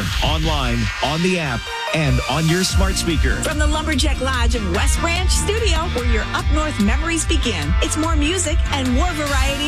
online, on the app, and on your smart speaker. From the Lumberjack Lodge of West Branch Studio, where your up north memories begin. It's more music and more variety